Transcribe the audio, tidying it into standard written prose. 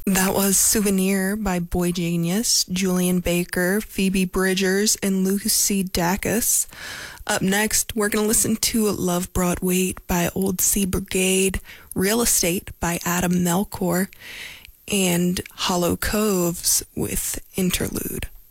That was Souvenir by Boy Genius, Julian Baker, Phoebe Bridgers, and Lucy Dacus. Up next, we're going to listen to Love Brought Weight by Old Sea Brigade, Real Estate by Adam Melchor, and Hollow Coves with Interlude.